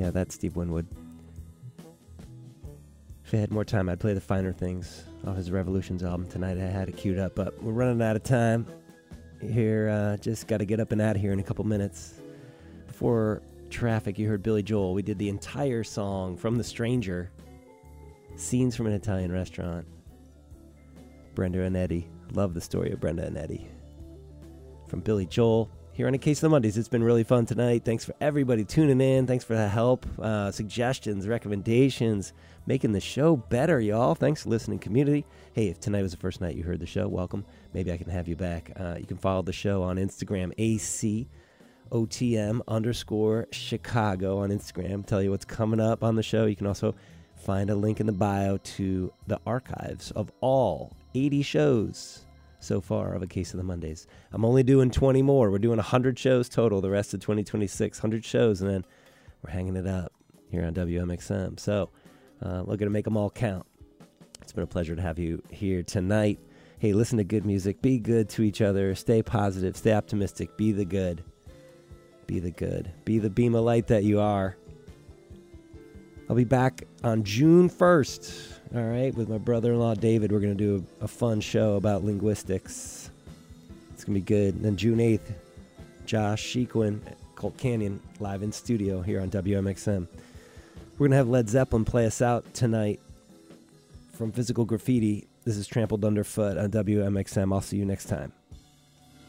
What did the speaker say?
Yeah, that's Steve Winwood. If I had more time, I'd play the Finer Things off his Revolutions album tonight. I had it queued up, but we're running out of time here. Just got to get up and out of here in a couple minutes. Before Traffic, you heard Billy Joel. We did the entire song from The Stranger, Scenes from an Italian Restaurant. Brenda and Eddie. Love the story of Brenda and Eddie. From Billy Joel. Here on A Case of the Mondays. It's been really fun tonight. Thanks for everybody tuning in. Thanks for the help, suggestions, recommendations, making the show better, y'all. Thanks for listening, community. Hey, if tonight was the first night you heard the show, welcome. Maybe I can have you back. You can follow the show on Instagram, ACOTM_Chicago on Instagram. Tell you what's coming up on the show. You can also find a link in the bio to the archives of all 80 shows so far of A Case of the Mondays. I'm only doing 20 more. We're doing 100 shows total the rest of 2026. 100 shows, and then we're hanging it up here on WMXM. So we're going to make them all count. It's been a pleasure to have you here tonight. Hey, listen to good music. Be good to each other. Stay positive. Stay optimistic. Be the good. Be the good. Be the beam of light that you are. I'll be back on June 1st. All right, with my brother-in-law, David, we're going to do a fun show about linguistics. It's going to be good. And then June 8th, Josh Shequin, Colt Canyon, live in studio here on WMXM. We're going to have Led Zeppelin play us out tonight from Physical Graffiti. This is Trampled Underfoot on WMXM. I'll see you next time.